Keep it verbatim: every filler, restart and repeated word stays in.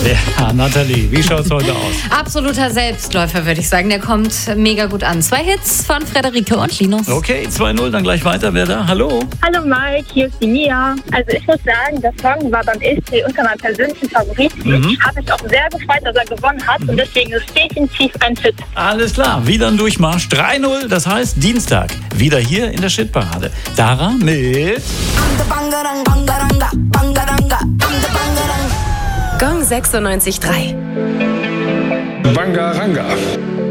Ja, Nathalie, wie schaut's heute aus? Absoluter Selbstläufer, würde ich sagen. Der kommt mega gut an. Zwei Hits von Frederike und Linus. Okay, zwei null, dann gleich weiter. Wer da? Hallo? Hallo Mike, hier ist die Mia. Also ich muss sagen, der Song war beim E S C unter meinen persönlichen Favoriten. Mhm. Habe mich auch sehr gefreut, dass er gewonnen hat. Mhm. Und deswegen ist definitiv ein Fit. Alles klar, wieder ein Durchmarsch. drei null, das heißt Dienstag. Wieder hier in der Shitparade. Dara mit... Gong sechsundneunzig Komma drei. Bangaranga.